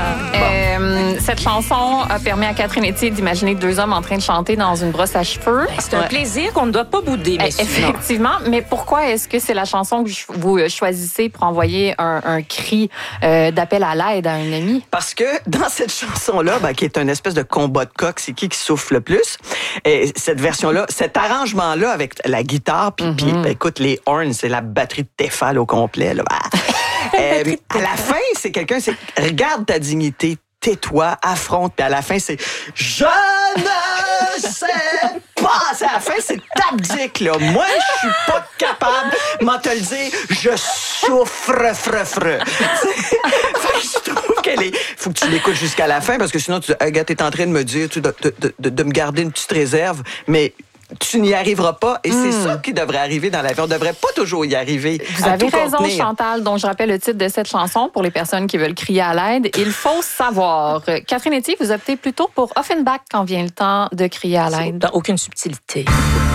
Cette chanson a permis à Catherine Etier d'imaginer deux hommes en train de chanter dans une brosse à cheveux. C'est un plaisir qu'on ne doit pas bouder, messieurs. Effectivement, mais pourquoi est-ce que c'est la chanson que vous choisissez pour envoyer un cri d'appel à l'aide à un ami? Parce que dans cette chanson-là, qui est une espèce de combat de coq, c'est qui souffle le plus? Et cette version-là, cet arrangement-là avec la guitare, puis écoute, les horns, c'est la batterie de Tefal au complet. Là. À la fin, c'est regarde ta dignité, tais-toi, affronte. Puis à la fin, c'est je ne sais pas. À la fin, c'est tactique, là. Moi, je suis pas capable, m'en te le dire, je souffre. Je trouve qu'elle est. Faut que tu l'écoutes jusqu'à la fin parce que sinon, t'es en train de me dire de me garder une petite réserve, mais tu n'y arriveras pas. Et c'est ça qui devrait arriver dans la vie. On ne devrait pas toujours y arriver. Vous avez raison, Chantal. Donc, je rappelle le titre de cette chanson pour les personnes qui veulent crier à l'aide. Il faut savoir. Catherine Etier, vous optez plutôt pour Offenbach quand vient le temps de crier à l'aide. Dans aucune subtilité.